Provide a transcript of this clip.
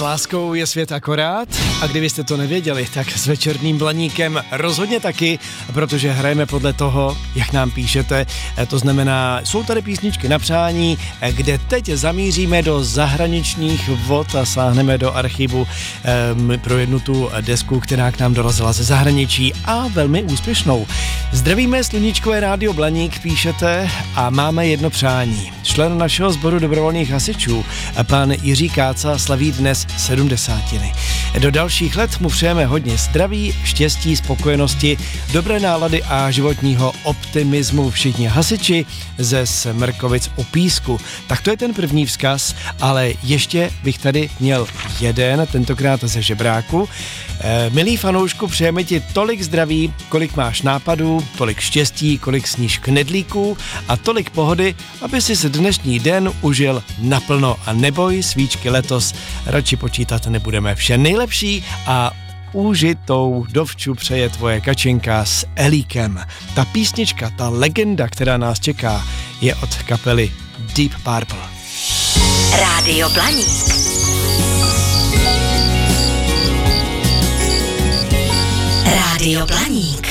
láskou je svět akorát a kdybyste to nevěděli, tak s Večerním Blaníkem rozhodně taky, protože hrajeme podle toho, jak nám píšete. To znamená, jsou tady písničky na přání, kde teď zamíříme do zahraničních vod a sáhneme do archivu pro jednu tu desku, která k nám dorazila ze zahraničí a velmi úspěšnou. Zdravíme, sluníčkové rádio Blaník, píšete a máme jedno přání. Člen našeho sboru dobrovolných hasičů, pan Jiří Káca, slaví dnes 70. Do dalších let mu přejeme hodně zdraví, štěstí, spokojenosti, dobré nálady a životního optimismu všichni hasiči ze Smrkovic u Písku. Tak to je ten první vzkaz, ale ještě bych tady měl jeden, tentokrát ze Žebráku. Milý fanoušku, přejeme ti tolik zdraví, kolik máš nápadů, tolik štěstí, kolik sníš knedlíků a tolik pohody, aby si se dnešní den užil naplno a neboj, svíčky letos radši počítat nebudeme. Vše nejlepší a užitou dovču přeje tvoje Kačenka s Elíkem. Ta písnička, ta legenda, která nás čeká, je od kapely Deep Purple. Rádio Blaník. Rádio Blaník.